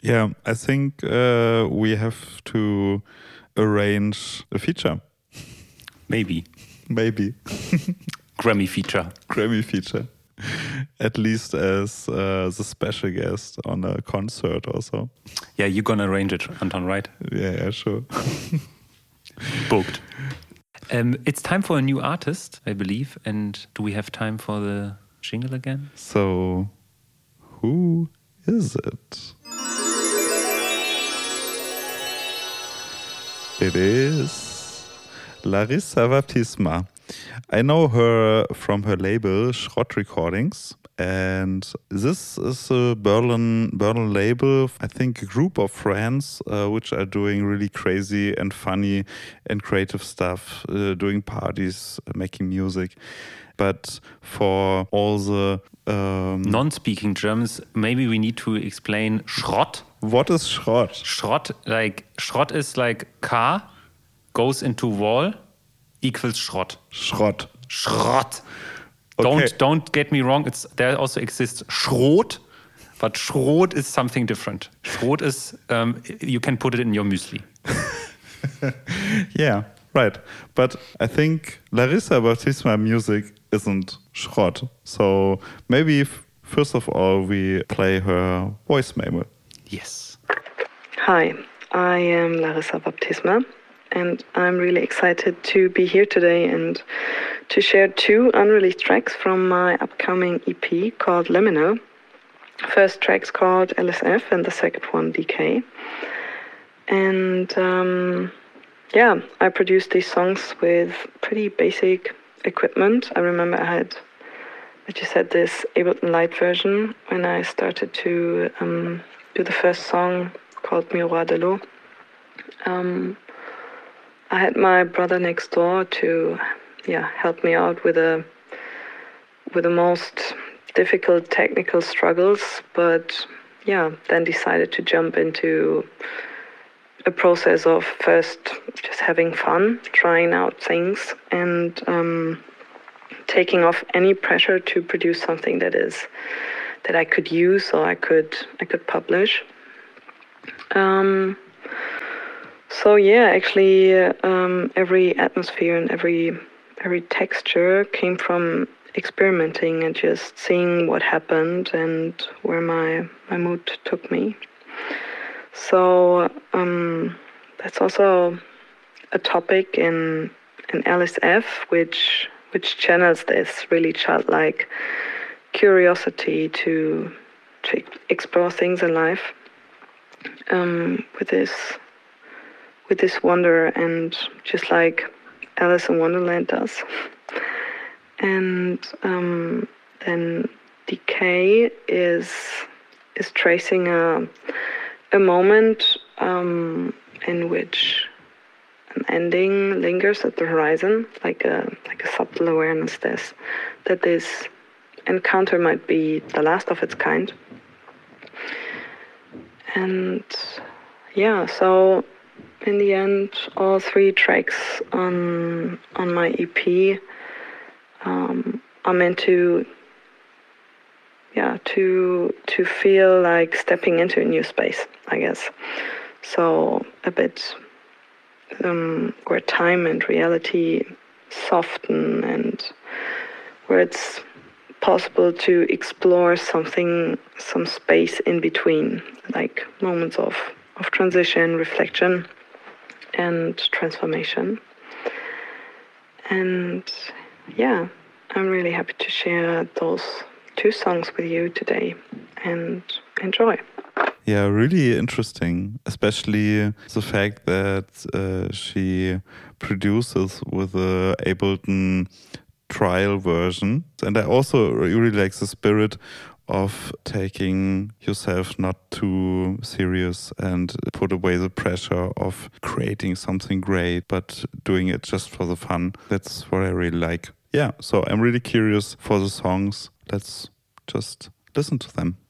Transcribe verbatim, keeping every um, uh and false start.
Yeah, I think uh, we have to arrange a feature. Maybe. Maybe. Grammy feature. Grammy feature. At least as uh, the special guest on a concert or so. Yeah, you're gonna arrange it, Anton, right? Yeah, yeah, sure. Booked. Um, it's time for a new artist, I believe. And do we have time for the jingle again? So, who is it? It is Larissa Baptisma. I know her from her label Schrott Recordings, and this is a Berlin Berlin label. I think a group of friends uh, which are doing really crazy and funny and creative stuff, uh, doing parties, uh, making music. But for all the um, non-speaking Germans, maybe we need to explain Schrott. What is Schrott? Schrott, like Schrott is like car goes into wall equals Schrott. Schrott. Schrott. Okay. Don't don't get me wrong. It's there also exists Schrot, but Schrot is something different. Schrot is um, you can put it in your muesli. Yeah, right. But I think Larissa Baptisma music isn't Schrott. So maybe f- first of all we play her voice memo. Yes. Hi, I am Larissa Baptisma, and I'm really excited to be here today and to share two unreleased tracks from my upcoming E P called Liminal. First track's called L S F and the second one D K. And um, yeah, I produced these songs with pretty basic equipment. I remember I had, I just had this Ableton Light version when I started to um, do the first song called Miroir de l'eau. Um, I had my brother next door to, yeah, help me out with a with the most difficult technical struggles, but yeah, then decided to jump into a process of first just having fun, trying out things, and um, taking off any pressure to produce something that is that I could use or I could I could publish. Um, so yeah, actually, um, every atmosphere and every every texture came from experimenting and just seeing what happened and where my my mood took me. So um, that's also a topic in in L S F, which which channels this really childlike curiosity to to explore things in life um, with this with this wonder, and just like Alice in Wonderland does. And um, then Decay is is tracing a a moment um, in which an ending lingers at the horizon, like a like a subtle awareness this, that this encounter might be the last of its kind. And yeah, so in the end, all three tracks on on my E P um, are meant to yeah to to feel like stepping into a new space, I guess. So a bit um, where time and reality soften, and where it's possible to explore something, some space in between, like moments of, of transition, reflection, and transformation. And yeah, I'm really happy to share those two songs with you today, and enjoy. Yeah, really interesting, especially the fact that uh, she produces with the Ableton trial version. And I also really like the spirit of taking yourself not too serious and put away the pressure of creating something great, but doing it just for the fun. That's what I really like. Yeah, so I'm really curious for the songs. Let's just listen to them.